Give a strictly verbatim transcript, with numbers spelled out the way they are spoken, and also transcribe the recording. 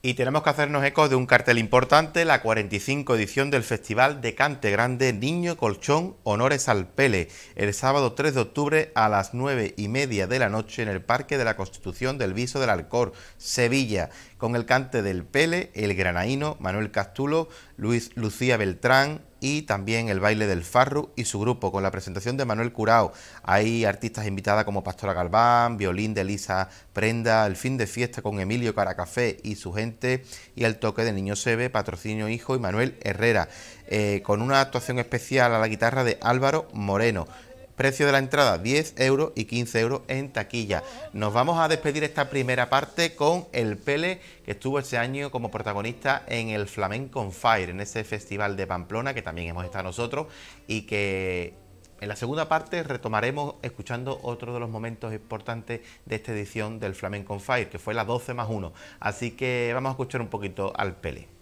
Y tenemos que hacernos eco de un cartel importante, la cuarenta y cinco edición del Festival de Cante Grande Niño Colchón Honores al Pele, el sábado tres de octubre a las nueve y media de la noche en el Parque de la Constitución del Viso del Alcor, Sevilla, con el cante del Pele, el granaíno Manuel Castulo, Luis Lucía Beltrán y también el baile del Farru y su grupo, con la presentación de Manuel Curao. Hay artistas invitadas como Pastora Galván, violín de Elisa Prenda, el fin de fiesta con Emilio Caracafé y su gente, y el toque de Niño Sebe, Patrocinio Hijo y Manuel Herrera, eh, con una actuación especial a la guitarra de Álvaro Moreno. Precio de la entrada diez euros y quince euros en taquilla. Nos vamos a despedir esta primera parte con el Pele, que estuvo ese año como protagonista en el Flamenco on Fire, en ese festival de Pamplona, que también hemos estado nosotros, y que en la segunda parte retomaremos escuchando otro de los momentos importantes de esta edición del Flamenco on Fire, que fue la doce más uno. Así que vamos a escuchar un poquito al Pele.